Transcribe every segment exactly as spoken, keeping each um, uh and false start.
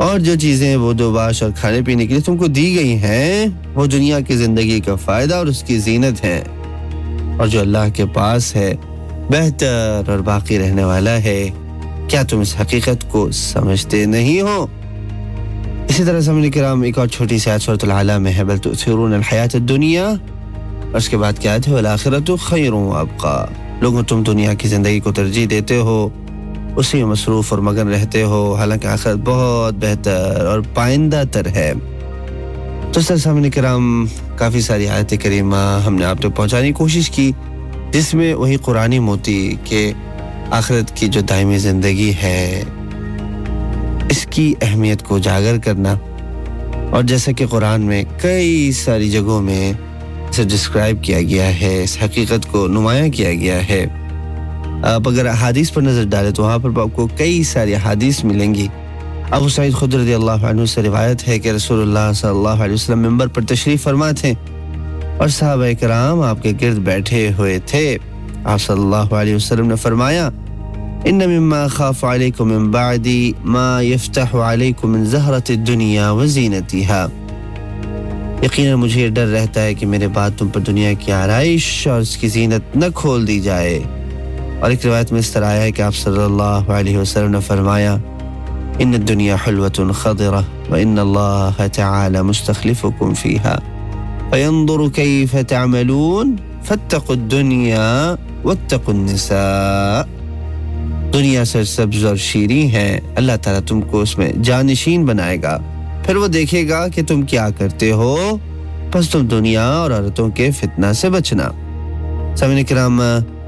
اور جو چیزیں وہ دوباش اور کھانے پینے کے لیے تم کو دی گئی ہیں وہ دنیا کی زندگی کا فائدہ اور اس کی زینت ہے، اور جو اللہ کے پاس ہے بہتر اور باقی رہنے والا ہے۔ کیا تم اس حقیقت کو سمجھتے نہیں ہو؟ اسی طرح سامعین کرام ایک اور چھوٹی سی آیت سورۃ العلیٰ میں ہے، بل تؤثرون الحیات الدنیا، اور اس کے بعد کیا ہے، والآخرۃ خیر وابقیٰ۔ لوگوں تم دنیا کی زندگی کو ترجیح دیتے ہو، اسی میں مصروف اور مگن رہتے ہو، حالانکہ آخرت بہت بہتر اور پائندہ تر ہے۔ تو سامعین کرام کافی ساری آیت کریمہ ہم نے آپ تک پہنچانے کی کوشش کی، جس میں وہی قرآنی موتی کہ آخرت کی جو دائمی زندگی ہے اس کی اہمیت کو اجاگر کرنا، اور جیسا کہ قرآن میں کئی ساری جگہوں میں اسے ڈسکرائب کیا گیا ہے، اس حقیقت کو نمایاں کیا گیا ہے۔ آپ اگر احادیث پر نظر ڈالیں تو وہاں پر آپ کو کئی ساری احادیث ملیں گی۔ ابو سعید خدری رضی اللہ عنہ سے روایت ہے کہ رسول اللہ صلی اللہ علیہ وسلم منبر پر تشریف فرما تھے اور صحابہ کرام آپ کے گرد بیٹھے ہوئے تھے۔ آپ صلی اللہ علیہ وسلم نے فرمایا، ان مما خاف علیکم من بعدی ما یفتح علیکم من زہرۃ الدنیا وزینتها، یقیناً مجھے ڈر رہتا ہے کہ میرے بعد تم پر دنیا کی آرائش اور اس کی زینت نہ کھول دی جائے۔ اور ایک روایت میں اس طرح آیا ہے کہ آپ صلی اللہ علیہ وسلم نے فرمایا، ان الدنیا حلوۃ خضرہ وان اللہ تعالی مستخلفکم فیہا فینظر کیف تعملون فاتقوا الدنیا واتقوا النساء۔ دنیا سرسبز اور شیریں ہے، اللہ تعالیٰ تم کو اس میں جانشین بنائے گا، پھر وہ دیکھے گا کہ تم کیا کرتے ہو، پس تم دنیا اور عورتوں کے فتنہ سے بچنا۔ سامعین کرام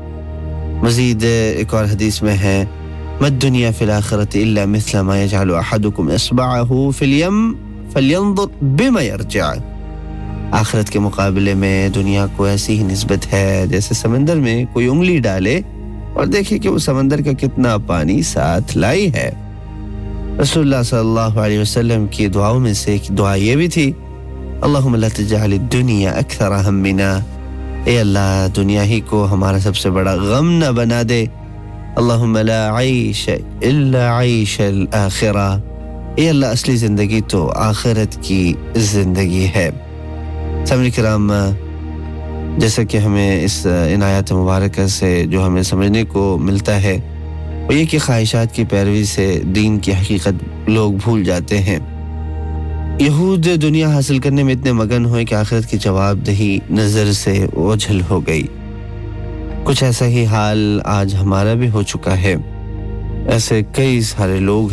مزید ایک اور حدیث میں ہے، مد دنیا فی الآخرۃ الا مثل ما یجعل احدکم اصبعہ فی الیم فلینظر بما یرجع۔ آخرت کے مقابلے میں دنیا کو ایسی ہی نسبت ہے جیسے سمندر میں کوئی انگلی ڈالے اور دیکھے کہ وہ سمندر کا کتنا پانی ساتھ لائی ہے۔ رسول اللہ صلی اللہ علیہ وسلم کی دعاؤں میں سے ایک دعا یہ بھی تھی، اللہم لا تجعل الدنیا اکثر ہمنا، اے اللہ دنیا ہی کو ہمارا سب سے بڑا غم نہ بنا دے۔ اللہم لا عیش الا عیش الآخرہ، اے اللہ اصلی زندگی تو آخرت کی زندگی ہے۔ سامعین کرام جیسا کہ ہمیں اس ان آیات مبارکہ سے جو ہمیں سمجھنے کو ملتا ہے وہ یہ کہ خواہشات کی پیروی سے دین کی حقیقت لوگ بھول جاتے ہیں۔ یہود دنیا حاصل کرنے میں اتنے مگن ہوئے کہ آخرت کی جواب دہی نظر سے اوجھل ہو گئی۔ کچھ ایسا ہی حال آج ہمارا بھی ہو چکا ہے۔ ایسے کئی سارے لوگ